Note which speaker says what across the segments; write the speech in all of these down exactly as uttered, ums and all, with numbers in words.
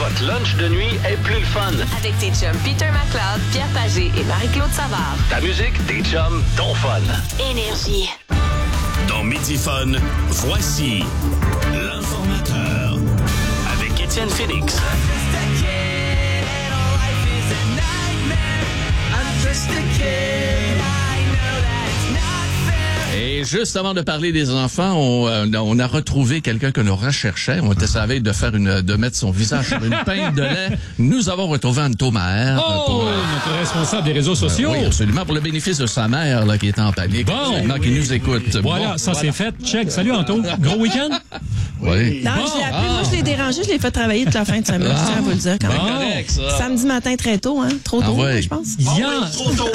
Speaker 1: votre lunch de nuit est plus le fun.
Speaker 2: Avec tes chums Peter McLeod, Pierre Pagé et Marie-Claude Savard.
Speaker 1: Ta musique, tes chums, ton fun.
Speaker 2: Énergie.
Speaker 3: Dans Midi Fun, voici l'informateur avec Étienne Félix.
Speaker 4: Et juste avant de parler des enfants, on, euh, on a retrouvé quelqu'un que nous recherchait. On était sur la veille de faire une, de mettre son visage sur une pinte de lait. Nous avons retrouvé Anto Maher.
Speaker 5: Oh, notre responsable des réseaux sociaux.
Speaker 4: Euh, oui, absolument, pour le bénéfice de sa mère, là, qui est en panique.
Speaker 5: Bon.
Speaker 4: Absolument, qui nous écoute.
Speaker 5: Voilà,
Speaker 4: bon,
Speaker 5: ça
Speaker 4: voilà.
Speaker 5: c'est fait. Check. Salut Anto. Gros week-end?
Speaker 4: Oui.
Speaker 6: Non,
Speaker 5: Bon.
Speaker 6: je l'ai appelé,
Speaker 4: Ah.
Speaker 6: moi je l'ai dérangé, je l'ai fait travailler toute la fin de semaine. Je tiens à vous le dire quand même.
Speaker 4: C'est correct, ça.
Speaker 6: Samedi matin très tôt, hein? Trop tôt,
Speaker 4: Ah ouais.
Speaker 6: je pense.
Speaker 5: Il y, en...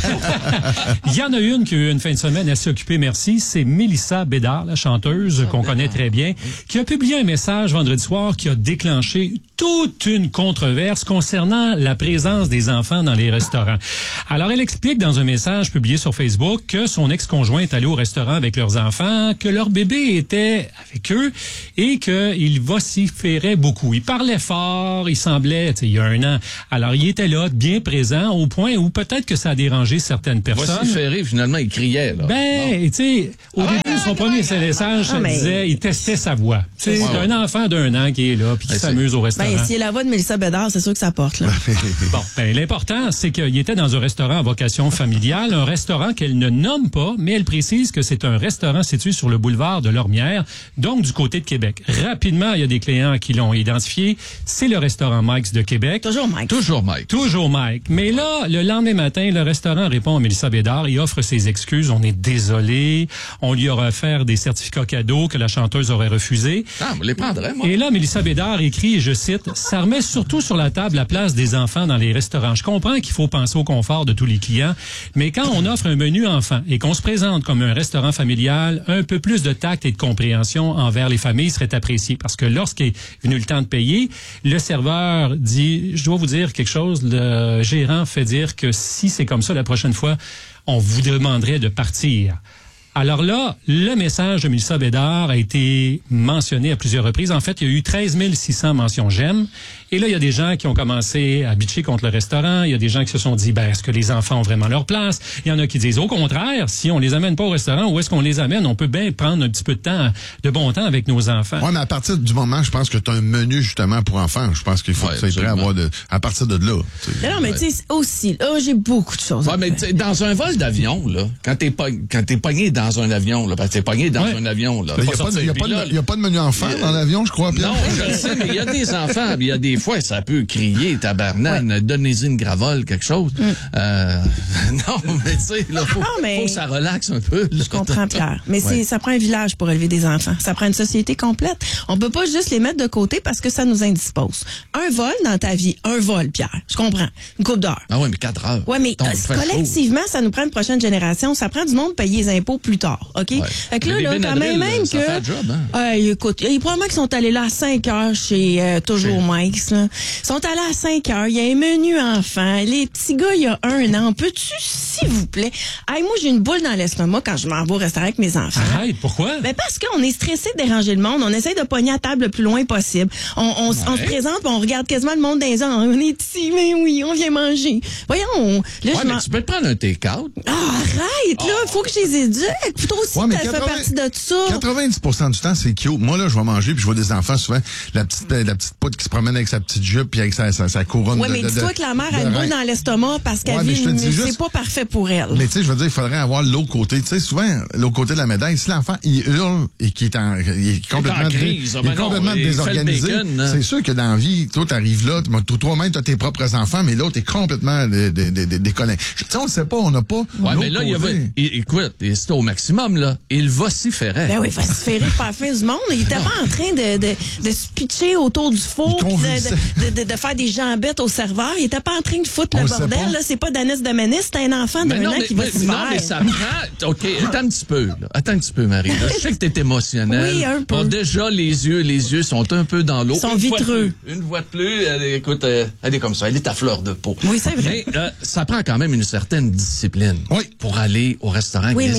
Speaker 5: Il y en a une qui a eu une fin de semaine assez occupée, merci. C'est Mélissa Bédard, la chanteuse qu'on connaît très bien, qui a publié un message vendredi soir qui a déclenché toute une controverse concernant la présence des enfants dans les restaurants. Alors, elle explique dans un message publié sur Facebook que son ex-conjoint est allé au restaurant avec leurs enfants, que leur bébé était avec eux et qu'il vociférait beaucoup. Il parlait fort, il semblait, tu sais, il y a un an. Alors, il était là, bien présent, au point où peut-être que ça a dérangé certaines personnes.
Speaker 4: Vociféré, finalement, il criait, là.
Speaker 5: Ben, tu sais, au début, son premier message, ça
Speaker 6: Ah, mais-
Speaker 5: disait, il testait sa voix. C'est
Speaker 4: Ouais, ouais.
Speaker 5: un enfant d'un an qui est là, puis qui
Speaker 4: Ben, c'est-
Speaker 5: s'amuse au restaurant.
Speaker 6: Ben, s'il y a la voix de Mélissa Bédard, c'est sûr que ça porte, là.
Speaker 5: Bon, ben, l'important, c'est qu'il était dans un restaurant à vocation familiale, un restaurant qu'elle ne nomme pas, mais elle précise que c'est un restaurant situé sur le boulevard de Lormière, donc du côté de Québec. Rapidement, il y a des clients qui l'ont identifié. C'est le restaurant Mike's de Québec.
Speaker 6: Toujours Mike.
Speaker 4: Toujours Mike.
Speaker 5: Toujours Mike. Mais là, le lendemain matin, le restaurant répond à Mélissa Bédard et offre ses excuses. On est désolé. On lui aura offert des certificats cadeaux que la chanteuse aurait refusés.
Speaker 4: Ah, on les prendrait, moi.
Speaker 5: Et là, Mélissa Bédard écrit, et je cite, « Ça remet surtout sur la table la place des enfants dans les restaurants. Je comprends qu'il faut penser au confort de tous les clients, mais quand on offre un menu enfant et qu'on se présente comme un restaurant familial, un peu plus de tact et de compréhension envers les familles serait apprécié. Parce que lorsqu'est venu le temps de payer, le serveur dit, je dois vous dire quelque chose, le gérant fait dire que si c'est comme ça la prochaine fois, on vous demanderait de partir. » Alors là, le message de Mélissa Bédard a été mentionné à plusieurs reprises. En fait, il y a eu treize mille six cents mentions j'aime. Et là, il y a des gens qui ont commencé à bitcher contre le restaurant. Il y a des gens qui se sont dit, ben, est-ce que les enfants ont vraiment leur place? Il y en a qui disent, au contraire, si on les amène pas au restaurant, où est-ce qu'on les amène? On peut bien prendre un petit peu de temps, de bon temps avec nos enfants.
Speaker 7: Ouais, mais à partir du moment, je pense que tu as un menu justement pour enfants. Je pense qu'il faut
Speaker 4: Ouais,
Speaker 7: que tu sois prêt à
Speaker 4: absolument.
Speaker 7: avoir de, à partir de là. tu sais.
Speaker 6: Non, mais tu sais, aussi, là, j'ai beaucoup de choses.
Speaker 4: Ouais,
Speaker 6: à
Speaker 4: mais
Speaker 6: faire.
Speaker 4: tu sais, dans un vol d'avion, là, quand t'es pog- quand t'es pogné dans un avion, là, parce que t'es pogné dans
Speaker 5: Ouais.
Speaker 4: un avion, là.
Speaker 7: Il n'y
Speaker 4: pas
Speaker 7: a, pas de-
Speaker 4: sortir.
Speaker 7: il y a
Speaker 4: Puis
Speaker 7: pas de-
Speaker 4: là,
Speaker 7: il y a pas de menu enfant dans l'avion, je crois, Pierre.
Speaker 4: non, je le sais, mais il y a des enfants, puis il y a des fois, ça peut crier, tabarnane, donnez-y une gravole, quelque chose. Euh, non, mais tu sais, là, faut,
Speaker 6: Non, mais-
Speaker 4: faut que ça relaxe un peu. là.
Speaker 6: Je comprends, Pierre. Mais
Speaker 4: Ouais.
Speaker 6: c'est, ça prend un village pour élever des enfants. Ça prend une société complète. On peut pas juste les mettre de côté parce que ça nous indispose. Un vol dans ta vie, un vol, Pierre. Je comprends. Une coupe d'heure.
Speaker 4: Ah ouais, mais quatre heures.
Speaker 6: Ouais, mais
Speaker 4: Donc,
Speaker 6: euh,
Speaker 4: il fait chaud.
Speaker 6: collectivement, ça nous prend une prochaine génération. Ça prend du monde payer les impôts plus tard, OK?
Speaker 4: Ouais.
Speaker 6: Fait que là,
Speaker 4: Mais
Speaker 6: là
Speaker 4: les
Speaker 6: quand même,
Speaker 4: Benadryl,
Speaker 6: même
Speaker 4: ça
Speaker 6: que...
Speaker 4: fait le job, hein?
Speaker 6: Ouais, écoute, il y a probablement qu'ils sont allés là à cinq heures chez euh, Toujours Mike's, là. Ils sont allés à cinq heures. Il y a un menu enfant. Les petits gars, il y a un an. Peux-tu, s'il vous plaît? Hey, moi, j'ai une boule dans l'estomac quand je m'en vais au restaurant avec mes enfants.
Speaker 5: Arrête, pourquoi?
Speaker 6: Ben parce qu'on est stressé de déranger le monde. On essaie de pogner à table le plus loin possible. On, on, s- on se présente puis on regarde quasiment le monde dans les yeux. On est ici, mais oui, on vient manger. Voyons, on- là,
Speaker 4: Ouais,
Speaker 6: je
Speaker 4: mais
Speaker 6: m'en...
Speaker 4: tu peux te prendre un take-out.
Speaker 6: Ah, arrête, là, il faut que je les éduque. Plutôt aussi,
Speaker 7: Ouais, mais
Speaker 6: ça fait
Speaker 7: quatre-vingts
Speaker 6: partie de ça.
Speaker 7: quatre-vingt-dix pour cent du temps, c'est cute. Moi, là, je vais manger, puis je vois des enfants souvent, la petite, la petite pote qui se promène avec sa petite jupe, puis avec sa, sa, sa couronne
Speaker 6: Ouais,
Speaker 7: de,
Speaker 6: mais
Speaker 7: de-
Speaker 6: dis-toi
Speaker 7: de-
Speaker 6: que la mère
Speaker 7: de
Speaker 6: a une boule
Speaker 7: rein.
Speaker 6: dans l'estomac parce qu'elle
Speaker 7: Ouais, mais
Speaker 6: vit,
Speaker 7: je te
Speaker 6: une-
Speaker 7: dis
Speaker 6: c'est
Speaker 7: juste-
Speaker 6: pas parfait pour elle.
Speaker 7: Mais tu sais, je veux dire, il faudrait avoir l'autre côté. Tu sais, souvent, l'autre côté de la médaille, si l'enfant, il hurle et qu'il est, en, il est complètement,
Speaker 4: en
Speaker 7: dé-
Speaker 4: crise, ah,
Speaker 7: il est
Speaker 4: ben non,
Speaker 7: complètement
Speaker 4: il fait le
Speaker 7: désorganisé,
Speaker 4: bacon, hein.
Speaker 7: c'est sûr que dans la vie, toi, t'arrives là, tu- toi-même, t'as tes propres enfants, mais l'autre est complètement dé- dé- dé- dé- déconnecté. Tu sais, on ne sait pas, on n'a pas
Speaker 4: Ouais,
Speaker 7: l'autre
Speaker 4: mais là, il y avait,
Speaker 7: côté.
Speaker 4: é- écoute, et c'était au maximum, là. Il vociférait.
Speaker 6: Ben oui, il va se faire par la fin du monde. Il était pas en train de, de, de se pitcher autour du four,
Speaker 7: Il
Speaker 6: pis
Speaker 7: convulsait.
Speaker 6: de, de, de, de faire des jambettes au serveur. Il était pas en train de foutre
Speaker 7: On
Speaker 6: le
Speaker 7: le sait
Speaker 6: bordel.
Speaker 7: pas.
Speaker 6: Là, c'est pas d'Anis de Manis, c'est un enfant
Speaker 4: Mais
Speaker 6: d'un
Speaker 4: non,
Speaker 6: an
Speaker 4: mais,
Speaker 6: qui va
Speaker 4: mais-
Speaker 6: se
Speaker 4: non,
Speaker 6: faire.
Speaker 4: mais ça prend. OK, attends un petit peu. Là. Attends un petit peu, Marie. Là. Je sais que t'es émotionnelle.
Speaker 6: Oui, un peu.
Speaker 4: Bon, déjà, les yeux, les yeux sont un peu dans l'eau.
Speaker 6: Ils sont
Speaker 4: Une fois de
Speaker 6: vitreux.
Speaker 4: plus. Une fois de plus, elle, est- écoute, euh, elle est comme ça. Elle est à fleur de peau.
Speaker 6: Oui, c'est vrai.
Speaker 4: Mais euh, ça prend quand même une certaine discipline
Speaker 7: Oui.
Speaker 4: pour aller au restaurant avec
Speaker 6: Oui,
Speaker 4: les
Speaker 6: mais
Speaker 4: enfants.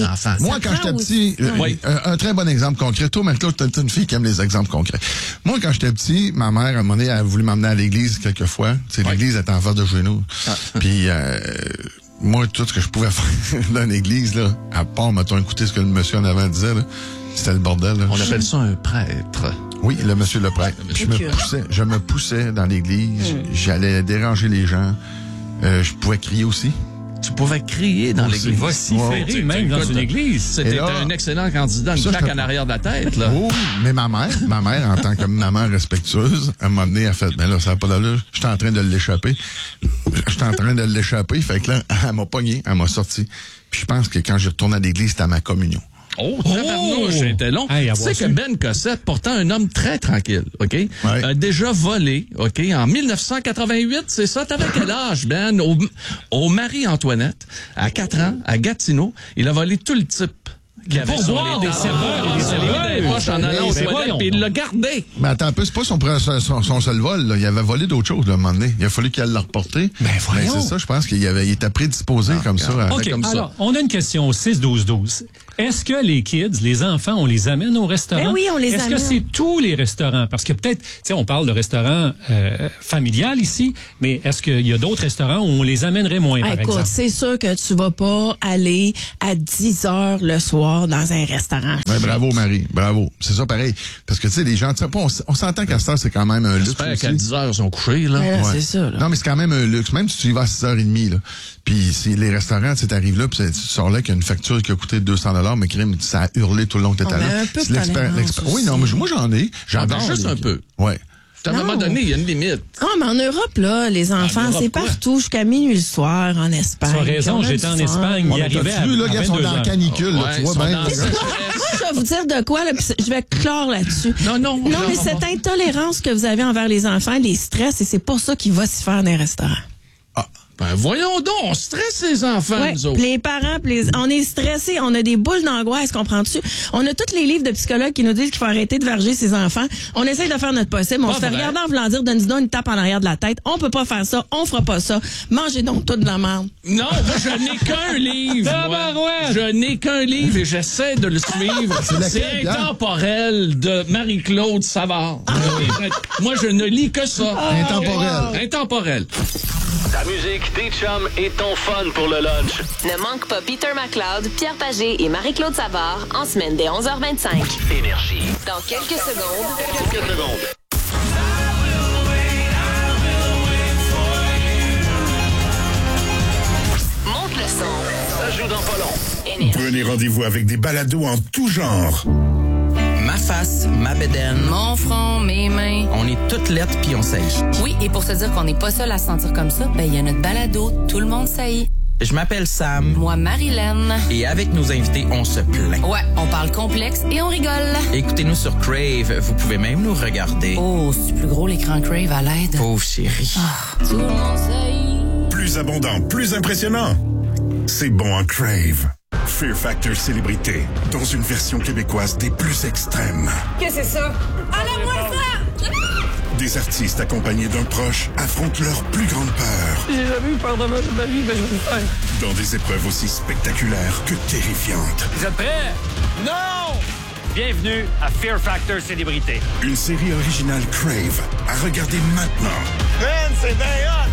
Speaker 7: Moi, quand j'étais petit, euh,
Speaker 4: Oui.
Speaker 7: un, un très bon exemple concret. Toi, Marie-Claude, t'es une fille qui aime les exemples concrets. Moi, quand j'étais petit, ma mère, à un moment donné, elle a voulu m'emmener à l'église quelques fois. Tu sais, l'église était en face de chez nous.
Speaker 4: Ah.
Speaker 7: Puis, euh, moi, tout ce que je pouvais faire dans l'église, là, à part, mettons, écouter ce que le monsieur en avant disait, là, c'était le bordel. Là.
Speaker 4: On appelle ça un prêtre.
Speaker 7: Oui, le monsieur le prêtre. Je me poussais, je me poussais dans l'église. J'allais déranger les gens. Euh, je pouvais crier aussi.
Speaker 4: Tu pouvais crier dans l'église.
Speaker 5: Vociférer
Speaker 4: Tu-
Speaker 5: même
Speaker 4: tu-
Speaker 5: dans
Speaker 4: écoute,
Speaker 5: une église.
Speaker 4: C'était
Speaker 7: Et là-
Speaker 4: un excellent candidat, une
Speaker 7: Ça,
Speaker 4: claque
Speaker 7: je te-
Speaker 4: en arrière de la tête, là.
Speaker 7: Oh, mais ma mère, ma mère, en tant que maman respectueuse, à un moment donné, elle fait, ben là, ça n'a pas d'allure. J'étais en train de l'échapper. J'étais en train de l'échapper. Fait que là, elle m'a pogné, elle m'a sorti. Puis je pense que quand j'ai retourné à l'église, c'était à ma communion.
Speaker 4: Oh, tabarnouche, c'était long.
Speaker 5: Hey, à
Speaker 4: tu sais
Speaker 5: voir
Speaker 4: que
Speaker 5: ça.
Speaker 4: Ben Cossette, pourtant un homme très tranquille, OK? A déjà volé, OK, en dix-neuf cent quatre-vingt-huit, c'est ça? T'avais quel âge, Ben? Au, au Marie-Antoinette, à quatre ans, à Gatineau, il a volé tout le type qui avait
Speaker 5: Pour
Speaker 4: sur
Speaker 5: boire
Speaker 4: les
Speaker 5: des
Speaker 4: tables.
Speaker 5: serveurs et des
Speaker 4: Il l'a mis dans les
Speaker 5: serveuses.
Speaker 4: poches en allant aux
Speaker 5: Ben
Speaker 4: toilettes,
Speaker 5: voyons
Speaker 4: puis il
Speaker 5: donc.
Speaker 4: l'a gardé.
Speaker 7: Mais attends un peu, c'est pas son, son, son, son seul vol, là. Il avait volé d'autres choses, là, à un moment donné. Il a fallu qu'elle l'a reporté.
Speaker 5: Ben, voyons.
Speaker 7: Mais c'est ça, je pense qu'il avait, il était prédisposé comme ça. à-
Speaker 5: OK,
Speaker 7: comme ça.
Speaker 5: alors, on a une question au six douze douze. Est-ce que les kids, les enfants, on les amène au restaurant?
Speaker 6: Ben oui, on les
Speaker 5: Est-ce
Speaker 6: amène.
Speaker 5: que c'est tous les restaurants? Parce que peut-être, tu sais, on parle de restaurant euh, familial ici, mais est-ce qu'il y a d'autres restaurants où on les amènerait moins,
Speaker 6: Ah,
Speaker 5: par
Speaker 6: écoute,
Speaker 5: exemple?
Speaker 6: c'est sûr que tu vas pas aller à dix heures le soir dans un restaurant.
Speaker 7: Ouais, bravo, Marie. Bravo. C'est ça, pareil. Parce que, tu sais, les gens, tu sais pas, on, s- on s'entend qu'à ça, c'est quand même un luxe
Speaker 4: J'espère
Speaker 7: aussi.
Speaker 4: qu'à dix heures, ils sont couchés, là.
Speaker 6: Ouais, là,
Speaker 7: Ouais.
Speaker 6: c'est ça, là.
Speaker 7: Non, mais c'est quand même un luxe. Même si tu y vas à six heures trente, là. Puis si les restaurants, tu arrives là, puis tu sors là qu'il y a une facture qui a coûté deux cents dollars, mais crime, ça a hurlé tout le long que t'étais
Speaker 6: On a
Speaker 7: là.
Speaker 6: un peu de
Speaker 7: C'est l'expé-
Speaker 6: tolérance
Speaker 7: l'expé- Oui,
Speaker 6: aussi.
Speaker 7: non, mais moi j'en ai. J'adore.
Speaker 4: Ah, ben, juste
Speaker 7: les-
Speaker 4: un peu.
Speaker 7: Ouais.
Speaker 4: À un moment
Speaker 6: Non.
Speaker 4: donné, il y a une limite.
Speaker 6: Ah, mais en Europe, là, les enfants,
Speaker 4: Europe,
Speaker 6: c'est
Speaker 4: quoi?
Speaker 6: partout jusqu'à minuit le soir, en Espagne.
Speaker 5: Tu as raison,
Speaker 6: Puis on a
Speaker 5: j'étais
Speaker 6: du
Speaker 5: en
Speaker 6: fun.
Speaker 5: Espagne,
Speaker 7: Ouais,
Speaker 5: il
Speaker 7: mais
Speaker 5: arrivait
Speaker 7: t'as-tu vu, là,
Speaker 5: à,
Speaker 7: gars,
Speaker 5: à
Speaker 7: ils sont
Speaker 5: vingt-deux
Speaker 7: dans la
Speaker 5: heures.
Speaker 7: canicule, là,
Speaker 4: Ouais,
Speaker 7: tu
Speaker 4: ils
Speaker 7: vois
Speaker 4: sont
Speaker 7: bien.
Speaker 4: dans-
Speaker 6: Moi, je vais vous dire de quoi, là, puis je vais clore là-dessus.
Speaker 4: Non, non,
Speaker 6: Non,
Speaker 4: non,
Speaker 6: mais
Speaker 4: non,
Speaker 6: cette
Speaker 4: non.
Speaker 6: intolérance que vous avez envers les enfants, les stress, et c'est pas ça qui va s'y faire dans les restaurants.
Speaker 4: Ben, voyons donc, on stresse les enfants,
Speaker 6: Ouais,
Speaker 4: nous autres.
Speaker 6: puis les parents, puis les- on est stressés, on a des boules d'angoisse, comprends-tu? On a tous les livres de psychologues qui nous disent qu'il faut arrêter de verger ses enfants. On essaye de faire notre possible, on
Speaker 4: Pas
Speaker 6: se fait
Speaker 4: vrai.
Speaker 6: regarder en voulant dire, donne-nous donc une tape en arrière de la tête. On peut pas faire ça, on fera pas ça. Mangez donc tout de la merde.
Speaker 4: Non, moi, je n'ai qu'un livre. moi.
Speaker 5: Tabarouette!
Speaker 4: Je n'ai qu'un livre et j'essaie de le suivre.
Speaker 7: lequel,
Speaker 4: C'est
Speaker 7: Pierre?
Speaker 4: Intemporel de Marie-Claude Savard. Moi, je ne lis que ça.
Speaker 7: Intemporel.
Speaker 4: Intemporel.
Speaker 1: Ta musique, tes chums et ton fun pour le lunch.
Speaker 2: Ne manque pas Peter McLeod, Pierre Pagé et Marie-Claude Savard en semaine dès onze heures vingt-cinq.
Speaker 1: Énergie.
Speaker 2: Dans quelques secondes,
Speaker 1: Quelques secondes.
Speaker 2: monte le son.
Speaker 1: Ça joue dans pas long.
Speaker 2: Énergie.
Speaker 8: Prenez rendez-vous avec des balados en tout genre.
Speaker 9: Ma face, ma bédaine,
Speaker 10: Mon front, mes mains.
Speaker 9: on est toutes lettres puis on saillit.
Speaker 10: Oui, et pour se dire qu'on n'est pas seul à se sentir comme ça, ben il y a notre balado, tout le monde saillit.
Speaker 9: Je m'appelle Sam
Speaker 10: Moi, Marilyn.
Speaker 9: et avec nos invités, on se plaint.
Speaker 10: Ouais, on parle complexe et on rigole.
Speaker 9: Écoutez-nous sur Crave, vous pouvez même nous regarder.
Speaker 10: Oh, c'est plus gros l'écran Crave à l'aide.
Speaker 9: Pauvre chérie.
Speaker 10: Tout le monde saillit.
Speaker 8: Plus abondant, plus impressionnant. C'est bon en Crave. Fear Factor Célébrité, dans une version québécoise des plus extrêmes.
Speaker 10: Qu'est-ce que c'est ça? Enlève-moi ça!
Speaker 8: Des artistes accompagnés d'un proche affrontent leur plus grande peur.
Speaker 10: J'ai jamais eu peur de ma vie, mais je vais le faire.
Speaker 8: Dans des épreuves aussi spectaculaires que terrifiantes.
Speaker 11: Vous êtes prêts? Non! Bienvenue à Fear Factor Célébrité.
Speaker 8: Une série originale Crave à regarder maintenant.
Speaker 11: Man, c'est bien hot!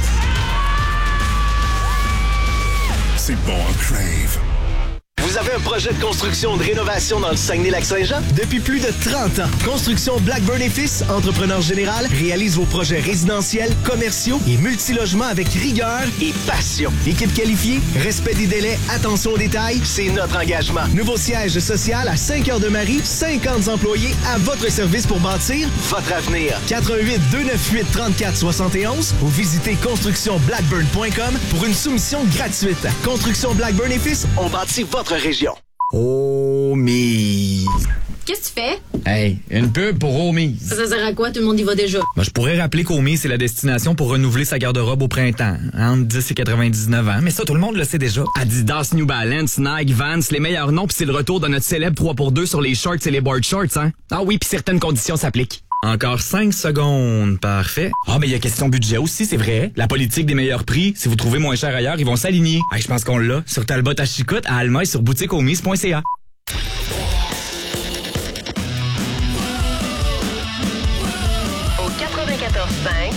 Speaker 8: C'est bon en Crave.
Speaker 1: Vous avez un projet de construction ou de rénovation dans le Saguenay-Lac-Saint-Jean? Depuis plus de trente ans, Construction Blackburn et Fils, entrepreneur général, réalise vos projets résidentiels, commerciaux et multilogements avec rigueur et passion. Équipe qualifiée, respect des délais, attention aux détails, c'est notre engagement. Nouveau siège social à Saint-Cœur-de-Marie, cinquante employés à votre service pour bâtir votre avenir. quatre un huit, deux neuf huit, trois quatre soixante et onze ou visitez construction blackburn point com pour une soumission gratuite. Construction Blackburn et Fils, on bâtit votre région.
Speaker 9: Oh, mais...
Speaker 10: Qu'est-ce que tu fais?
Speaker 9: Hey, une pub pour Omi.
Speaker 10: Ça sert à quoi? Tout le monde y va déjà.
Speaker 9: Ben, je pourrais rappeler qu'Omi, c'est la destination pour renouveler sa garde-robe au printemps, entre dix et quatre-vingt-dix-neuf ans. Mais ça, tout le monde le sait déjà. Adidas, New Balance, Nike, Vans, les meilleurs noms, puis c'est le retour de notre célèbre trois pour deux sur les shorts et les board shorts, hein? Ah oui, puis certaines conditions s'appliquent. Encore cinq secondes. Parfait. Ah, mais il y a question budget aussi, c'est vrai. La politique des meilleurs prix, si vous trouvez moins cher ailleurs, ils vont s'aligner. Hey, je pense qu'on l'a. Sur Talbot à Chicoute, à Alma et sur boutique omise point c a.
Speaker 2: quatre-vingt-quatorze cinq.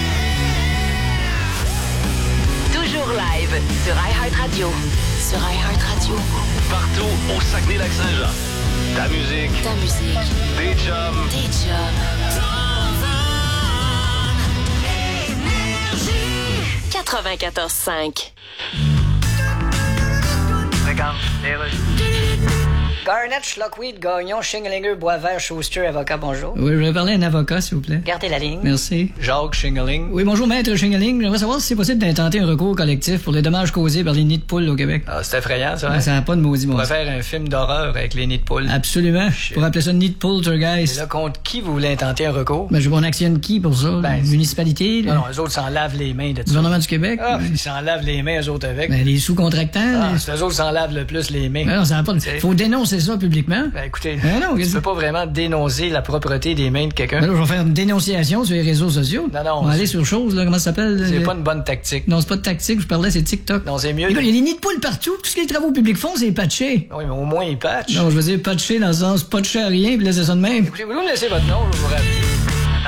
Speaker 2: Toujours live sur iHeartRadio. Sur iHeartRadio.
Speaker 3: Partout au Saguenay-Lac-Saint-Jean. Ta musique.
Speaker 10: Ta musique.
Speaker 3: Des chums.
Speaker 10: Des chums.
Speaker 2: quatre-vingt-quatorze cinq.
Speaker 12: Regarde, les rues. Garnett, Schlockweed, Gagnon, Schingelinger, Boisvert, Schuster, avocat, bonjour.
Speaker 13: Oui, je vais parler à un avocat, s'il vous plaît.
Speaker 12: Gardez la ligne.
Speaker 13: Merci.
Speaker 12: Jacques Schingeling.
Speaker 13: Oui, bonjour, maître Schingeling. J'aimerais savoir si c'est possible d'intenter un recours collectif pour les dommages causés par les nids de poules au Québec.
Speaker 12: Ah, c'est effrayant, ça, hein?
Speaker 13: Ça n'a pas de maudit
Speaker 12: On
Speaker 13: bon
Speaker 12: pourrait
Speaker 13: sens.
Speaker 12: faire un film d'horreur avec les nids de poules.
Speaker 13: Absolument. Pour appeler ça nid de poltergeist.
Speaker 12: Et là, contre qui vous voulez intenter un recours?
Speaker 13: Ben, je vais en actionne qui pour ça?
Speaker 12: Ben,
Speaker 13: la municipalité?
Speaker 12: Non,
Speaker 13: là?
Speaker 12: non, eux autres s'en lavent les mains de
Speaker 13: Le
Speaker 12: ça.
Speaker 13: gouvernement du Québec?
Speaker 12: Ah,
Speaker 13: Ben,
Speaker 12: ils s'en lavent les mains, eux autres, avec.
Speaker 13: ben, les sous-contractants?
Speaker 12: Ah,
Speaker 13: les-
Speaker 12: c'est eux autres s'en lavent le plus les mains.
Speaker 13: Ben non, ça n'a pas de...
Speaker 12: T'sais.
Speaker 13: Faut dénoncer ça publiquement.
Speaker 12: Ben, écoutez,
Speaker 13: Ben non,
Speaker 12: tu
Speaker 13: qu'est-ce
Speaker 12: peux
Speaker 13: que-
Speaker 12: pas vraiment dénoncer la propreté des mains de quelqu'un.
Speaker 13: Ben là, je vais faire une dénonciation sur les réseaux sociaux.
Speaker 12: Non, non,
Speaker 13: On va aller
Speaker 12: c'est-
Speaker 13: sur chose, là, comment ça s'appelle?
Speaker 12: C'est
Speaker 13: le-
Speaker 12: pas une bonne tactique.
Speaker 13: Non, c'est pas de tactique, je parlais, c'est TikTok.
Speaker 12: Non, c'est mieux.
Speaker 13: Écoute,
Speaker 12: de-
Speaker 13: il y a des nids de poules partout. Tout ce que les travaux publics font, c'est patcher.
Speaker 12: Oui, mais au moins, ils patchent.
Speaker 13: Non, je veux dire patcher dans le sens patcher à rien puis laisser ça de même.
Speaker 12: Écoutez, vous nous laissez votre nom, je vous rappelle.